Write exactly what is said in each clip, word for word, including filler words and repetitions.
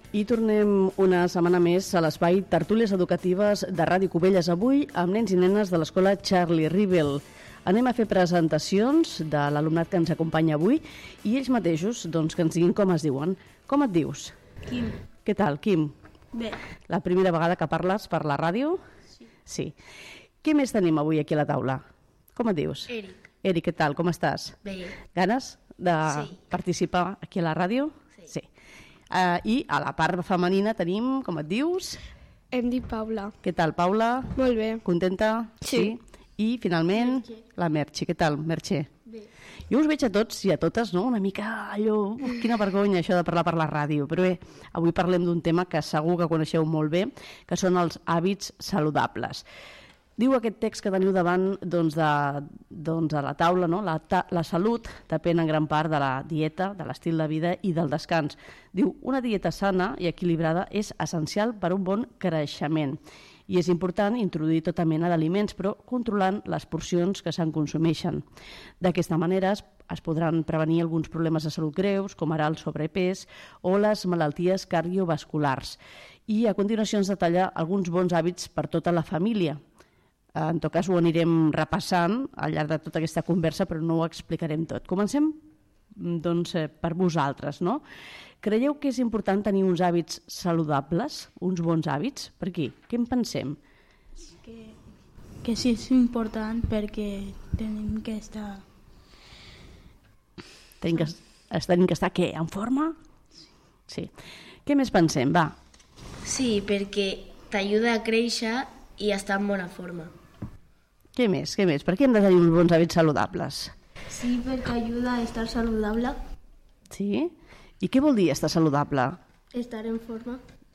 I tornem una setmana més a l'espai Tertúlies Educatives de Ràdio Cubelles, avui amb nens i nenes de l'escola Charlie Rivel. Anem a fer presentacions de l'alumnat que ens acompanya avui i ells mateixos doncs, que ens diguin com es diuen. Com et dius? Quim. Què tal, Quim? Bé. La primera vegada que parles per la ràdio? Sí. Sí. Què més tenim avui aquí a la taula? Com et dius? Eric. Eric, què tal? Com estàs? Bé. Ganes de Sí. participar aquí a la ràdio? Sí. Sí. Uh, I a la part femenina tenim, com et dius? Em dic Paula. Què tal, Paula? Molt bé. Contenta? Sí. I finalment, Merche. la Merche. Què tal, Merche? Bé. Jo us veig a tots i a totes, no?, una mica allò... Uf, quina vergonya això de parlar per la ràdio. Però bé, avui parlem d'un tema que segur que coneixeu molt bé, que són els hàbits saludables. Diu aquest text que teniu davant doncs, de, doncs, a la taula, no? la, ta la salut depèn en gran part de la dieta, de l'estil de vida i del descans. Diu, una dieta sana i equilibrada és essencial per a un bon creixement i és important introduir tota mena d'aliments, però controlant les porcions que se'n consumeixen. D'aquesta manera es, es podran prevenir alguns problemes de salut greus, com ara el sobrepès o les malalties cardiovasculars. I a continuació ens detalla alguns bons hàbits per tota la família. En tot cas, ho anirem repassant al llarg de tota aquesta conversa, però no ho explicarem tot. Comencem doncs, per vosaltres, no? Creieu que és important tenir uns hàbits saludables, uns bons hàbits? Per aquí, què en pensem? Que, que sí és important perquè tenim que estar... Tenim que, tenim que estar, què, en forma? Sí. Què més pensem? Va. Sí, perquè t'ajuda a créixer i estar en bona forma. Què més? Què més? Per què hem de tenir uns bons hàbits saludables? Sí, perquè ajuda a estar saludable. Sí? I què vol dir estar saludable? Estar en forma.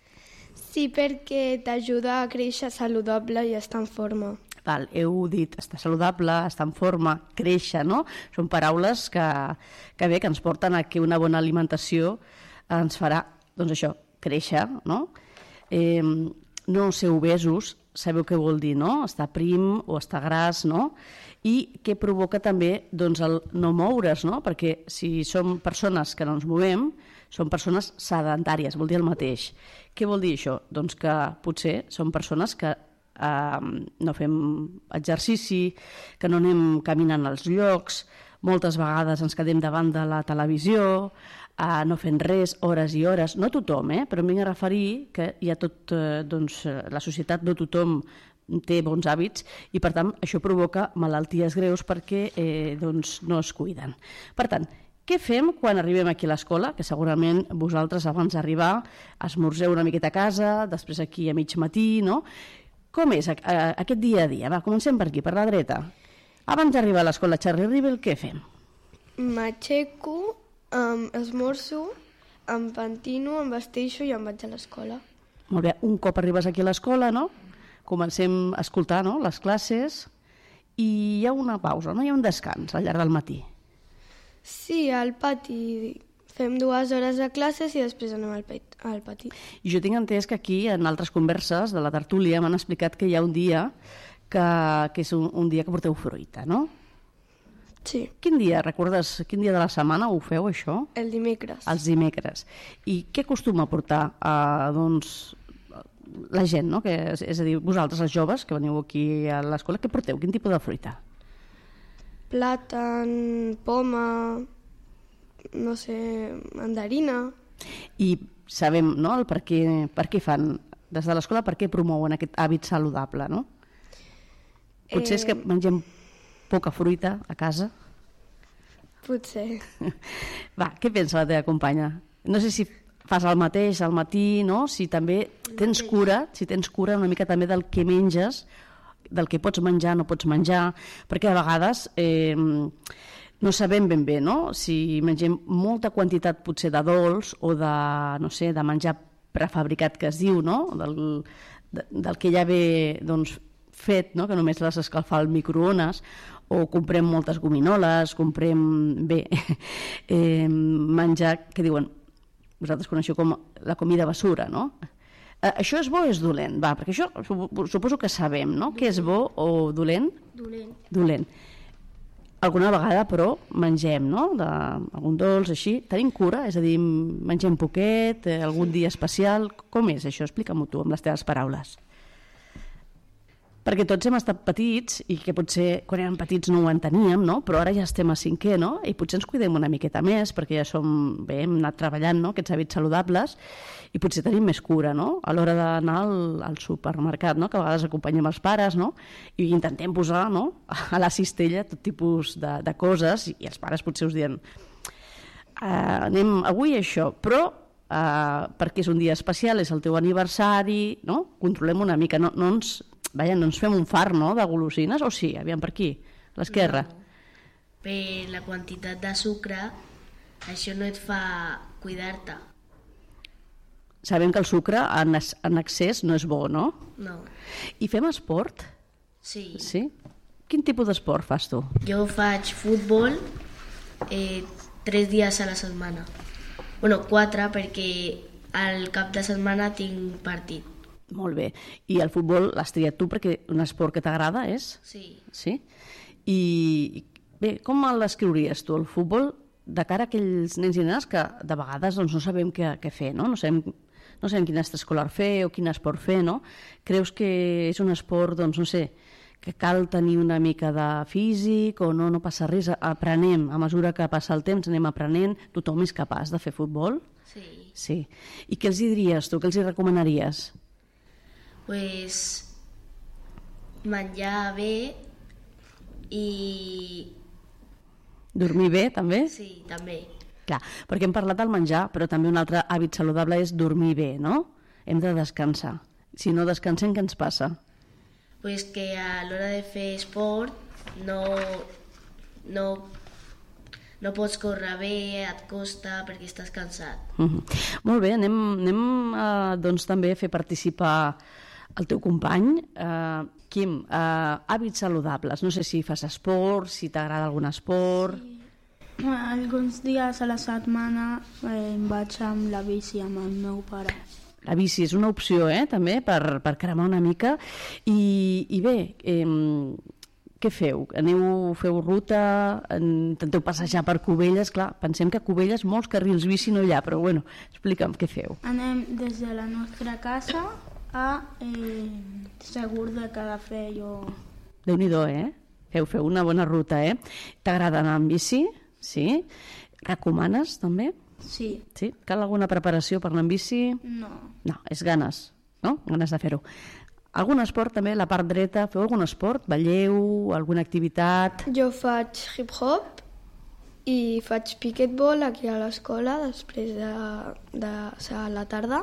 Sí, perquè t'ajuda a créixer saludable i estar en forma. Val, heu dit estar saludable, estar en forma, créixer, no? Són paraules que, que bé, que ens porten a que una bona alimentació ens farà, doncs això, créixer, no? Eh, no ser obesos, sabeu què vol dir, no? Estar prim o estar gras, no? I què provoca també doncs, el no moure's, no? Perquè si som persones que no ens movem, són persones sedentàries, vol dir el mateix. Què vol dir això? Doncs que potser són persones que eh, no fem exercici, que no anem caminant als llocs, moltes vegades ens quedem davant de la televisió, eh, no fent res, hores i hores. No tothom, eh? Però em vinc a referir que hi ha tot, eh, doncs, la societat, no tothom té bons hàbits i, per tant, això provoca malalties greus perquè eh, doncs, no es cuiden. Per tant, què fem quan arribem aquí a l'escola? Que segurament vosaltres abans d'arribar esmorzeu una miqueta a casa, després aquí a mig matí, no? Com és aquest dia a dia? Va, comencem per aquí, per la dreta. Abans d'arribar a l'escola Charlie Rivel, què fem? M'aixeco, um, esmorzo, em pentino, em vesteixo i em vaig a l'escola. Molt bé, un cop arribes aquí a l'escola, no? Comencem a escoltar, no?, les classes i hi ha una pausa, no? Hi ha un descans al llarg del matí. Sí, al pati fem dues hores de classes i després anem al, al pati. I jo tinc entès que aquí, en altres converses de la tertúlia, m'han explicat que hi ha un dia que, que és un, un dia que porteu fruita, no? Sí. Quin dia, recordes, quin dia de la setmana ho feu, això? El dimecres. Els dimecres. I què acostuma a portar eh, doncs, la gent, no? Que, és, és a dir, vosaltres, els joves, que veniu aquí a l'escola, què porteu? Quin tipus de fruita? Plàtan, poma, no sé, mandarina. I sabem, no?, el per què, per què fan, des de l'escola, per què promouen aquest hàbit saludable, no? Potser eh... és que mengem poca fruita a casa? Potser. Va, què pensa la teva companya? No sé si fas el mateix al matí, no? Si també tens cura, si tens cura una mica també del que menges, del que pots menjar, no pots menjar, perquè a vegades eh, no sabem ben bé, no?, si mengem molta quantitat potser de dolç o de, no sé, de menjar prefabricat que es diu, no?, del, de, del que ja ve doncs, fet, no?, que només l'has d'escalfar al microones, o comprem moltes gominoles, comprem, bé, eh, menjar, que diuen, vosaltres coneixeu com la comida basura, no?, Uh, això és bo o és dolent? Va, perquè això suposo que sabem, no? Què és bo o dolent? Dolent. Dolent. Alguna vegada, però, mengem, no? De, algun dolç, així. Tenim cura? És a dir, mengem poquet, eh, algun dia especial? Com és això? Explica-m'ho tu, amb les teves paraules. Perquè tots hem estat petits, i que potser quan érem petits no ho enteníem, no? Però ara ja estem a cinquè, no? I potser ens cuidem una miqueta més, perquè ja som, bé, hem anat treballant, no?, aquests hàbits saludables, i potser tenim més cura, no?, a l'hora d'anar al, al supermercat, no?, que a vegades acompanyem els pares, no?, i intentem posar, no?, a la cistella tot tipus de, de coses, i els pares potser us diuen eh, anem avui això, però eh, perquè és un dia especial, és el teu aniversari, no?, controlem una mica, no, no ens... Vaja, no ens fem un far, no?, de golosines, o sí? Aviam, per aquí, a l'esquerra. No. Per la quantitat de sucre, això no et fa cuidar-te. Sabem que el sucre en, en excés no és bo, no? No. I fem esport? Sí. Sí? Quin tipus d'esport fas tu? Jo faig futbol eh, tres dies a la setmana. Bueno, quatre, perquè al cap de setmana tinc partit. Molt bé. I el futbol l'has triat tu perquè un esport que t'agrada és? Sí. Sí? I bé, com el descriuries tu, el futbol, de cara a aquells nens i nenes que de vegades doncs, no sabem què, què fer, no? No sabem, no sabem quin extraescolar fer o quin esport fer, no? Creus que és un esport, doncs, no sé, que cal tenir una mica de físic o no, no passa res, aprenem, a mesura que passa el temps anem aprenent, tothom és capaç de fer futbol? Sí. Sí. I què els hi diries tu, què els hi recomanaries? Pues menjar bé i... Dormir bé, també? Sí, també. Clar, perquè hem parlat del menjar, però també un altre hàbit saludable és dormir bé, no? Hem de descansar. Si no descansem, què ens passa? Pues que a l'hora de fer esport no, no, no pots córrer bé, et costa perquè estàs cansat. Mm-hmm. Molt bé, anem, anem eh, doncs, també a fer participar el teu company. Eh, Quim, eh, hàbits saludables. No sé si fas esport, si t'agrada algun esport... Sí. Alguns dies a la setmana eh, em vaig amb la bici amb el meu pare. La bici és una opció, eh, també, per, per cremar una mica. I, i bé, eh, què feu? Aneu, feu ruta, intenteu passejar per Cubelles? Clar, pensem que a Cubelles molts carrils bici no hi ha, però bueno, explica'm què feu. Anem des de la nostra casa a eh, Segur de Calafell. Déu-n'hi-do, eh? Feu, feu una bona ruta, eh? T'agrada anar amb bici? Sí? Recomanes, també? Sí. Sí? Cal alguna preparació per anar amb bici? No. No, és ganes, no? Ganes de fer-ho. Algun esport, també, la part dreta? Feu algun esport? Balleu? Alguna activitat? Jo faig hip-hop i faig piquetbol aquí a l'escola després de, de ser a la tarda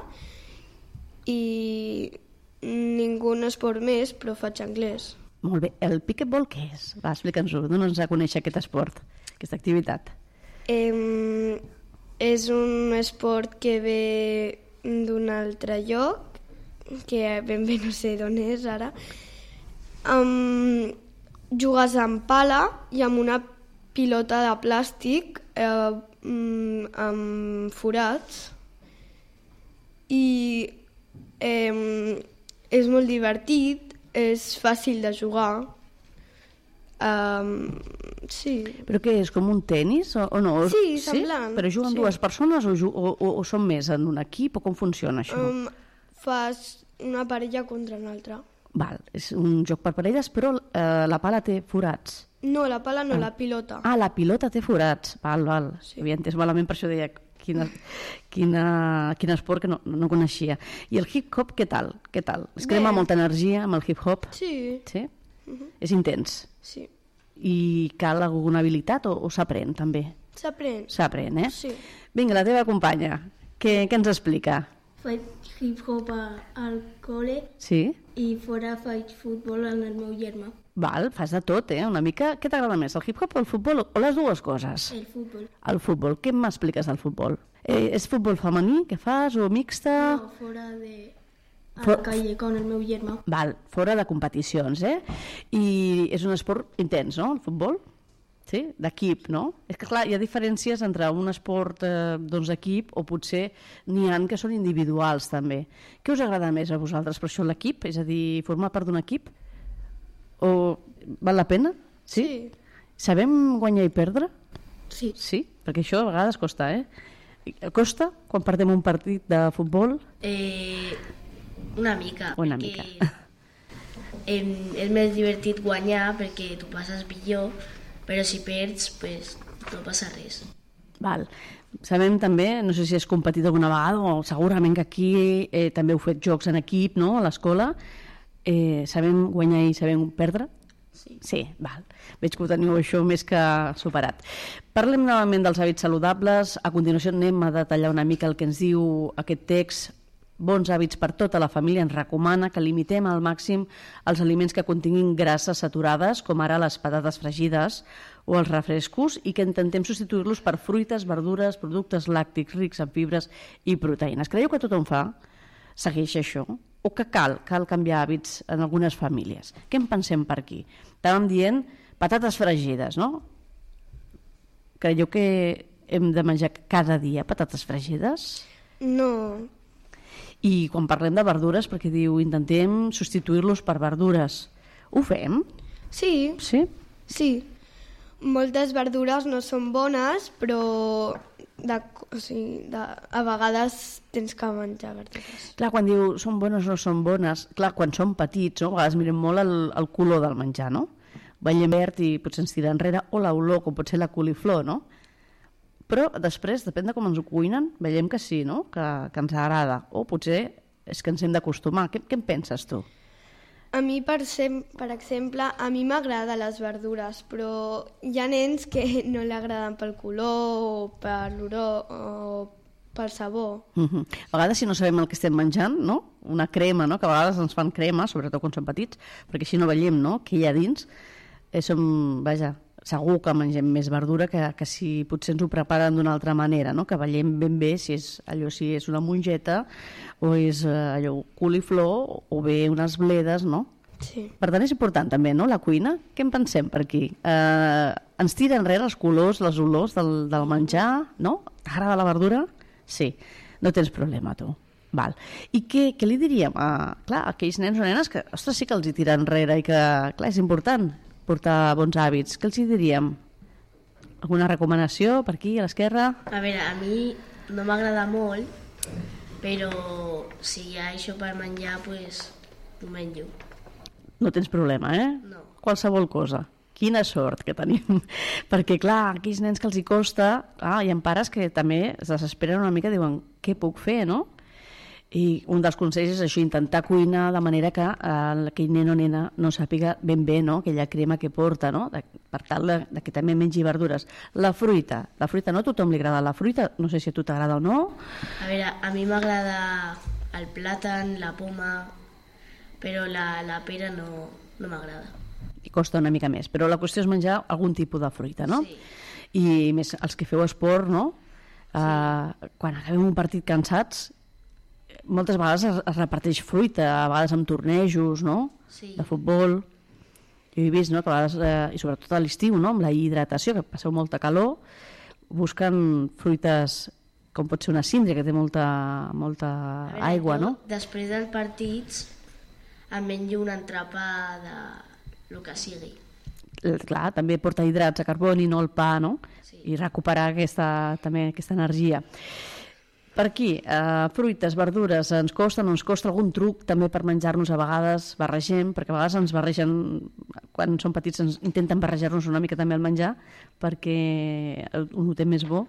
i ningú esport més, però faig anglès. Molt bé. El piquetbol què és? Va, explica'ns-ho. Dona'ns a conèixer aquest esport, aquesta activitat. Eh, és un esport que ve d'un altre lloc, que ben bé no sé d'on és ara. Um, jugues amb pala i amb una pilota de plàstic eh, amb forats i eh, és molt divertit, és fàcil de jugar. Um, sí. Però què és, com un tenis o, o no? Sí, semblant. Sí? Però juguen sí. dues persones o, o, o, o són més en un equip o com funciona això? Um, fas una parella contra una altra. Val, és un joc per parelles, però eh, la pala té forats. No, la pala no, ah. la pilota. Ah, la pilota té forats. Val, val. Sí. Havia entès malament, per això deia quina, quina, quin esport que no, no coneixia. I el hip-hop, què tal? Què tal? Es crema Bé. molta energia amb el hip-hop? Sí. Sí? Uh -huh. És intens? Sí. I cal alguna habilitat o, o s'aprèn, també? S'aprèn. S'aprèn, eh? Sí. Vinga, la teva companya, què, què ens explica? Faig hip-hop al col·le Sí? i fora faig futbol amb el meu germà. Val, fas de tot, eh? Una mica... Què t'agrada més, el hip-hop o el futbol? O les dues coses? El futbol. El futbol. Què m'expliques del futbol? Eh, és futbol femení que fas o mixta? No, fora de... a For- la calle con el meu germà. Val, fora de competicions, eh? I és un esport intens, no?, el futbol? Sí? D'equip, no? És que, clar, hi ha diferències entre un esport eh, doncs, d'equip o potser n'hi ha que són individuals, també. Què us agrada més a vosaltres, per això, l'equip? És a dir, formar part d'un equip? O val la pena? Sí? Sí. Sabem guanyar i perdre? Sí. Sí? Perquè això a vegades costa, eh? Costa quan perdem un partit de futbol? Eh, una mica. Una perquè, mica. Em, és més divertit guanyar perquè tu passes millor, però si perds, pues, no passa res. Val. Sabem també, no sé si has competit alguna vegada, o segurament que aquí eh, també heu fet jocs en equip, no?, a l'escola. Eh, sabem guanyar i sabem perdre? Sí. Sí, val. Veig que ho teniu això més que superat. Parlem novament dels hàbits saludables. A continuació anem a detallar una mica el que ens diu aquest text. Bons hàbits per tota la família ens recomana que limitem al màxim els aliments que continguin grasses saturades, com ara les patates fregides o els refrescos, i que intentem substituir-los per fruites, verdures, productes làctics rics en fibres i proteïnes. Creieu que tothom fa? Segueix això? O que cal, cal canviar hàbits en algunes famílies? Què en pensem per aquí? Estàvem dient patates fregides, no? Creieu que hem de menjar cada dia patates fregides? No. I quan parlem de verdures, perquè diu intentem substituir-los per verdures, ho fem? Sí, Sí? sí. Moltes verdures no són bones, però de, o sigui, de, a vegades tens que menjar verdures. Clar, quan diu són bones o no són bones, clar, quan som petits, no? A vegades mirem molt el, el color del menjar, no? Veiem verd i potser ens tira enrere, o l'olor, com pot ser la coliflor, no? Però després, depèn de com ens ho cuinen, veiem que sí, no? Que, que ens agrada. O potser és que ens hem d'acostumar. Què, què en penses tu? A mi, per, sem per exemple, a mi m'agraden les verdures, però hi ha nens que no li agraden pel color o per l'olor o pel sabor. Uh -huh. A vegades, si no sabem el que estem menjant, no? Una crema, no? Que a vegades ens fan crema, sobretot quan som petits, perquè així no veiem, no?, què hi ha dins. Eh, som, vaja, segur que mengem més verdura que, que si potser ens ho preparen d'una altra manera, no? Que veiem ben bé si és allò, si és una mongeta o és eh, allò, coliflor o bé unes bledes, no? Sí. Per tant, és important també, no?, la cuina. Què en pensem per aquí? Eh, ens tira enrere els colors, les olors del, del menjar, no? T'agrada la verdura? Sí. No tens problema, tu. Val. I què, què li diríem a, clar, a aquells nens o nenes que, ostres, sí que els hi tira enrere i que, clar, és important portar bons hàbits. Què els hi diríem? Alguna recomanació per aquí, a l'esquerra? A veure, a mi no m'agrada molt, però si hi ha això per menjar, pues, ho menjo. No tens problema, eh? No. Qualsevol cosa. Quina sort que tenim. Perquè, clar, aquells nens que els hi costa, ah, hi ha pares que també es desesperen una mica, diuen, què puc fer, no? I un dels consells és això, intentar cuinar de manera que eh, aquell nen o nena no sàpiga ben bé, no?, aquella crema que porta, no?, de, per tal de, de que també mengi verdures. La fruita, la fruita no a tothom li agrada la fruita, no sé si a tu t'agrada o no. A veure, a mi m'agrada el plàtan, la poma, però la, la pera no, no m'agrada. I costa una mica més, però la qüestió és menjar algun tipus de fruita, no? Sí. I més els que feu esport, no? Sí. Uh, quan acabem un partit cansats, moltes vegades es, es reparteix fruita, a vegades amb tornejos, no? Sí. De futbol. Jo he vist, no?, que a vegades, eh, i sobretot a l'estiu, no?, amb la hidratació, que passeu molta calor, busquen fruites com pot ser una síndria, que té molta, molta A veure, aigua, jo, no? Després dels partits em menjo un entrepà de lo que sigui. Clar, també porta hidrats de carboni, no el pa, no? Sí. I recuperar aquesta, també aquesta energia. Per aquí, eh, fruites, verdures, ens costa, no ens costa algun truc també per menjar-nos a vegades, barregem, perquè a vegades ens barregen, quan som petits ens intenten barrejar-nos una mica també el menjar perquè ho notem més bo.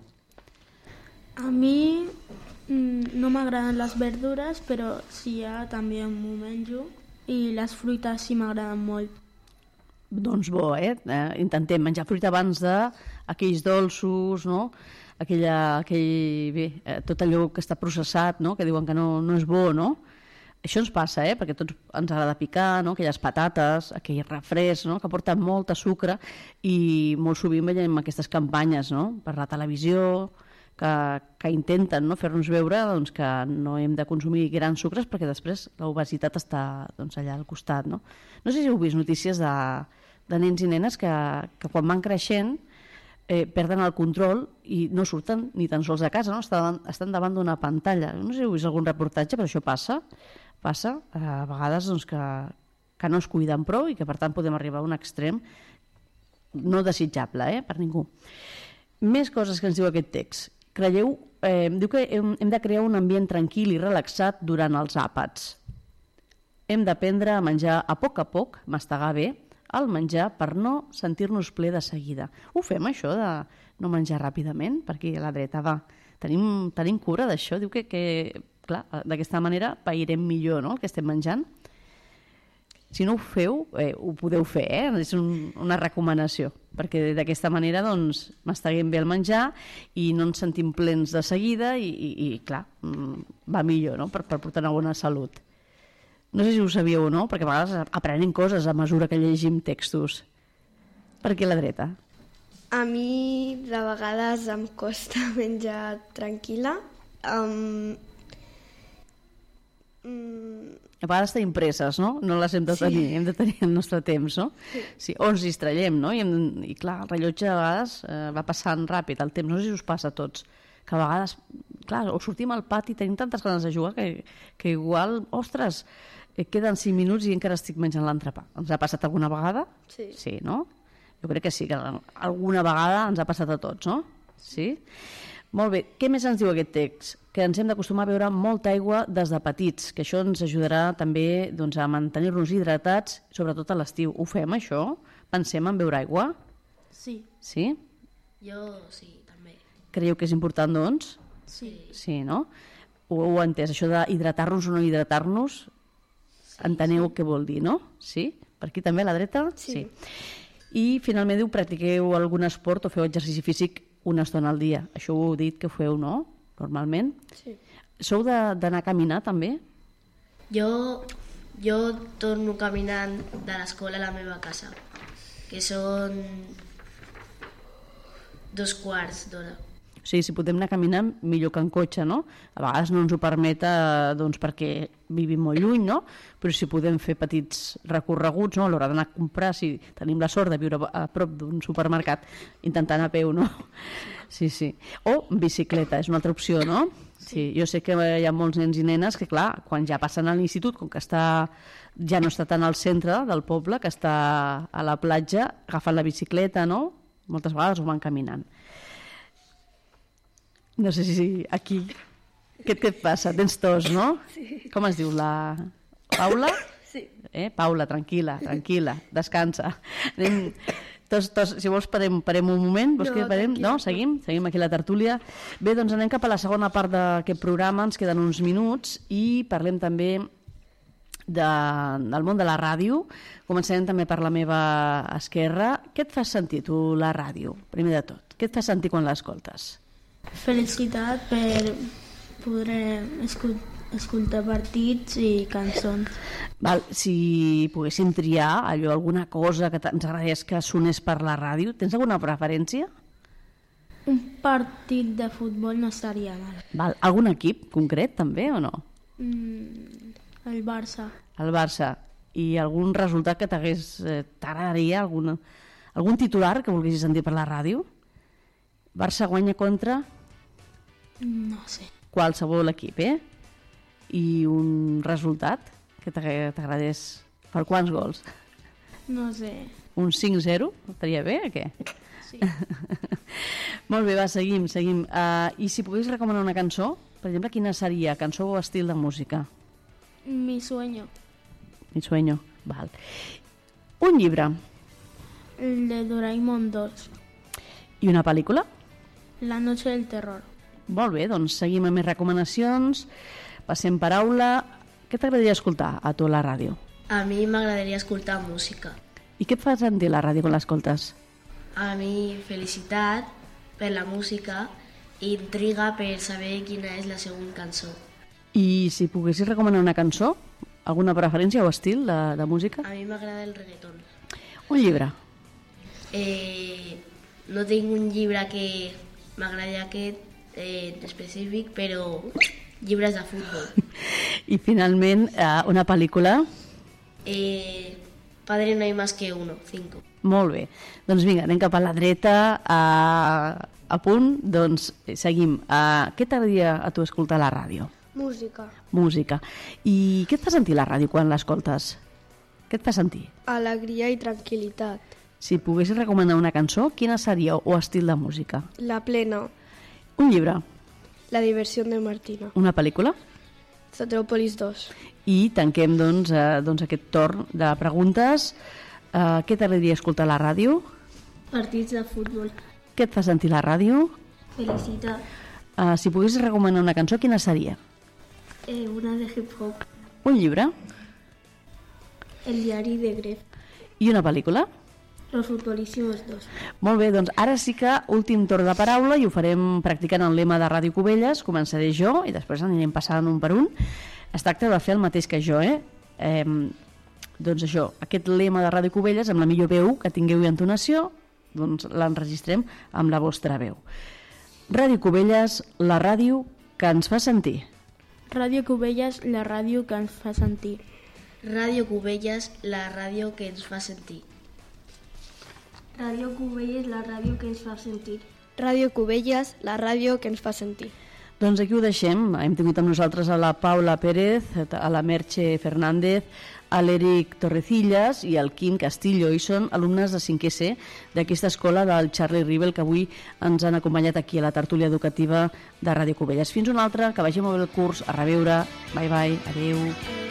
A mi mm, no m'agraden les verdures, però si hi ha també m'ho menjo. I les fruites sí m'agraden molt. Doncs bo, eh? eh? Intentem menjar fruita abans d'aquells dolços, no? Aquella, aquell, bé, eh, tot allò que està processat, no?, que diuen que no, no és bo, no? Això ens passa, eh?, perquè a tots ens agrada picar, no?, aquelles patates, aquell refresc, no?, que porta molta sucre, i molt sovint veiem aquestes campanyes, no?, per la televisió, que, que intenten, no?, fer-nos veure, doncs, que no hem de consumir grans sucres perquè després l'obesitat està, doncs, allà al costat, no? No sé si heu vist notícies de, de nens i nenes que, que quan van creixent eh, perden el control i no surten ni tan sols de casa, no? Estan, estan davant d'una pantalla. No sé si heu vist algun reportatge, però això passa, passa eh, a vegades doncs, que, que no es cuiden prou i que per tant podem arribar a un extrem no desitjable, eh, per ningú. Més coses que ens diu aquest text. Creieu, eh, diu que hem, hem de crear un ambient tranquil i relaxat durant els àpats. Hem d'aprendre a menjar a poc a poc, mastegar bé, el menjar per no sentir-nos ple de seguida. Ho fem, això, de no menjar ràpidament? Per aquí a la dreta, va. Tenim, tenim cura d'això? Diu que, que clar, d'aquesta manera pairem millor, no?, el que estem menjant. Si no ho feu, eh, ho podeu fer, eh? És un, una recomanació, perquè d'aquesta manera doncs, masteguem bé el menjar i no ens sentim plens de seguida i, i, i clar, va millor, no?, per, per portar una bona salut. No sé si ho sabíeu o no, perquè a vegades aprenem coses a mesura que llegim textos. Per aquí a la dreta. A mi de vegades em costa menjar tranquil·la. Um, um, A vegades tenim presses, no? No les hem de tenir, sí. Hem de tenir el nostre temps, no? Sí. Sí. O ens distraiem, no? I, hem, i clar, el rellotge a vegades eh, va passant ràpid el temps. No sé si us passa a tots, que a vegades, clar, o sortim al pati i tenim tantes ganes de jugar que, que igual, ostres, eh, queden cinc minuts i encara estic menjant l'entrepà. Ens ha passat alguna vegada? Sí. Sí, no? Jo crec que sí, que alguna vegada ens ha passat a tots, no? Sí? Molt bé. Què més ens diu aquest text? Que ens hem d'acostumar a beure molta aigua des de petits, que això ens ajudarà també doncs, a mantenir-nos hidratats, sobretot a l'estiu. Ho fem, això? Pensem en beure aigua? Sí. Sí? Jo sí, també. Creieu que és important, doncs? Sí. Sí, no? Ho heu entès, això d'hidratar-nos o no hidratar-nos? Sí, enteneu sí. Què vol dir, no? Sí? Per aquí també, a la dreta? Sí. sí. I finalment diu, practiqueu algun esport o feu exercici físic una estona al dia. Això ho heu dit que ho feu, no? Normalment. Sí. Sou d'anar a caminar, també? Jo, jo torno caminant de l'escola a la meva casa, que són dos quarts d'hora. O sigui, si podem anar caminant, millor que en cotxe, no? A vegades no ens ho permet, eh, doncs, perquè vivim molt lluny, no? Però si podem fer petits recorreguts, no? A l'hora d'anar a comprar, si tenim la sort de viure a prop d'un supermercat, intentar anar a peu, no? Sí, sí. O bicicleta, és una altra opció, no? Sí. Jo sé que hi ha molts nens i nenes que, clar, quan ja passen a l'institut, com que està, ja no està tan al centre del poble, que està a la platja, agafen la bicicleta, no? Moltes vegades ho van caminant. No sé si aquí... Què, què et passa? Tens tos, no? Sí. Com es diu la... Paula? Sí. Eh? Paula, tranquil·la, tranquil·la, descansa. Anem... Tos, tos, si vols parem, parem un moment. Vols no, que parem? No, seguim? Seguim aquí a la tertúlia. Bé, doncs anem cap a la segona part d'aquest programa. Ens queden uns minuts i parlem també de, del món de la ràdio. Començarem també per la meva esquerra. Què et fa sentir, tu, la ràdio? Primer de tot. Què et fa sentir quan l'escoltes? Felicitat per poder escoltar partits i cançons. Val, si poguéssim triar allò, alguna cosa que ens agradés que sonés per la ràdio, tens alguna preferència? Un partit de futbol no estaria mal. Val, algun equip concret també o no? Mm, el Barça. El Barça. I algun resultat que t'hagués, eh, t'agradaria? Algun, algun titular que volguessis sentir per la ràdio? Barça guanya contra? No sé. Qualsevol equip, eh? I un resultat que t'agradés per quants gols? No sé. Un cinc zero? Estaria bé o què? Sí. Molt bé, va, seguim, seguim. Uh, I si pogués recomanar una cançó, per exemple, quina seria? Cançó o estil de música? Mi sueño. Mi sueño, val. Un llibre. El de Doraemon dos. I una pel·lícula? La noche del terror. Molt bé, doncs seguim amb més recomanacions. Passem paraula. Què t'agradaria escoltar a tu a la ràdio? A mi m'agradaria escoltar música. I què et fa sentir la ràdio quan l'escoltes? A mi felicitat per la música i intriga per saber quina és la següent cançó. I si poguessis recomanar una cançó, alguna preferència o estil de, de música? A mi m'agrada el reggaeton. Un llibre. Eh, no tinc un llibre que m'agradi aquest eh, específic, però llibres de futbol. I finalment, eh, una pel·lícula? Eh, Padre no hay más que uno, cinco. Molt bé. Doncs vinga, anem cap a la dreta, a, a punt, doncs seguim. Uh, què t'agradaria a tu escoltar a la ràdio? Música. Música. I què et fa sentir la ràdio quan l'escoltes? Què et fa sentir? Alegria i tranquil·litat. Si poguessis recomanar una cançó, quina seria o estil de música? La plena. Un llibre? La diversió de Martina. Una pel·lícula? Zootropolis dos. I tanquem doncs, eh, doncs aquest torn de preguntes. Eh, què t'agradaria escoltar a la ràdio? Partits de futbol. Què et fa sentir la ràdio? Felicitat. Eh, si poguessis recomanar una cançó, quina seria? Eh, una de hip hop. Un llibre? El diari de Gref. I una pel·lícula? Los futbolísimos dos. Molt bé, doncs ara sí que últim torn de paraula i ho farem practicant el lema de Ràdio Cubelles. Començaré jo i després anirem passant un per un. Es tracta de fer el mateix que jo, eh? eh doncs això, aquest lema de Ràdio Cubelles, amb la millor veu que tingueu i entonació, doncs l'enregistrem amb la vostra veu. Ràdio Cubelles, la ràdio que ens fa sentir. Ràdio Cubelles, la ràdio que ens fa sentir. Ràdio Cubelles, la ràdio que ens fa sentir. Ràdio Cubelles, la ràdio que ens fa sentir. Ràdio Cubelles, la ràdio que ens fa sentir. Doncs aquí ho deixem. Hem tingut amb nosaltres a la Paula Pérez, a la Merche Fernández, a l'Eric Torrecillas i al Quim Castillo, i són alumnes de cinquè C d'aquesta escola del Charlie Rivel que avui ens han acompanyat aquí a la tertúlia educativa de Ràdio Cubelles. Fins una altra, que vagi molt bé el curs, a reveure, bye bye, adeu.